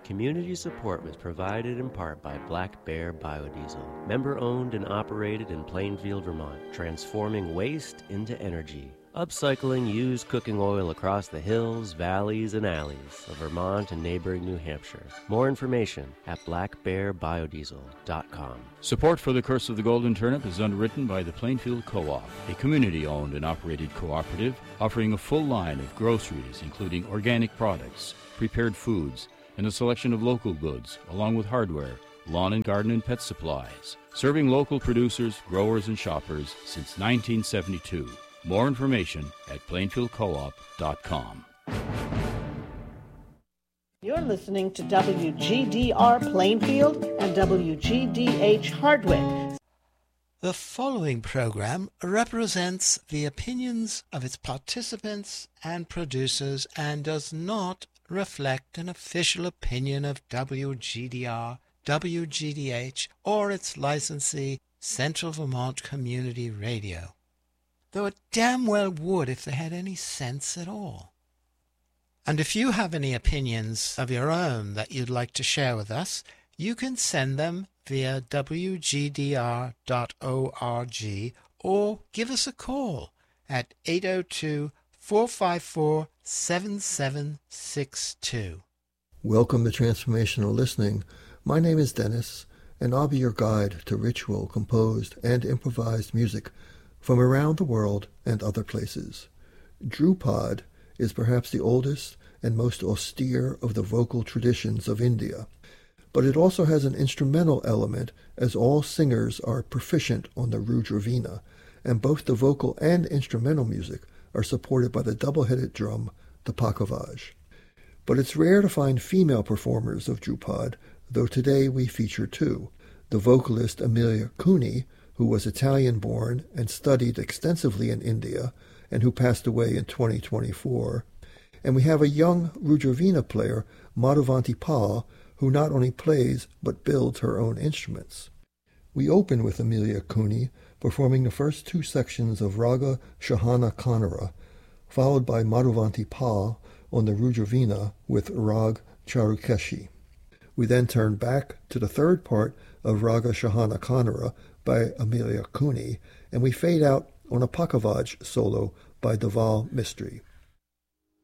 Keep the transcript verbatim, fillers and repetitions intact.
Community support was provided in part by Black Bear Biodiesel, member-owned and operated in Plainfield, Vermont, transforming waste into energy. Upcycling used cooking oil across the hills, valleys, and alleys of Vermont and neighboring New Hampshire. More information at black bear biodiesel dot com. Support for the Curse of the Golden Turnip is underwritten by the Plainfield Co-op, a community-owned and operated cooperative offering a full line of groceries, including organic products, prepared foods, and a selection of local goods, along with hardware, lawn and garden and pet supplies. Serving local producers, growers, and shoppers since nineteen seventy-two. More information at plainfield co op dot com. You're listening to W G D R Plainfield and W G D H Hardwick. The following program represents the opinions of its participants and producers and does not reflect an official opinion of W G D R, W G D H, or its licensee, Central Vermont Community Radio. Though it damn well would if they had any sense at all. And if you have any opinions of your own that you'd like to share with us, you can send them via w g d r dot org or give us a call at eight oh two, four five four, seven seven six two. Welcome to Transformational Listening. My name is Dennis, and I'll be your guide to ritual, composed, and improvised music from around the world and other places. Dhrupad is perhaps the oldest and most austere of the vocal traditions of India, but it also has an instrumental element, as all singers are proficient on the Rudravina, and both the vocal and instrumental music are supported by the double-headed drum, the Pakhavaj. But it's rare to find female performers of Dhrupad, though today we feature two. The vocalist Amelia Cooney, who was Italian-born and studied extensively in India, and who passed away in twenty twenty-four. And we have a young Rudravina player, Madhuvanti Pal, who not only plays but builds her own instruments. We open with Amelia Cooney performing the first two sections of Raga Shahana Kanara, followed by Madhuvanti Pal on the Rudravina with Rag Charukeshi. We then turn back to the third part of Raga Shahana Kanara by Amelia Cooney, and we fade out on a Pakhavaj solo by Deval Mistry.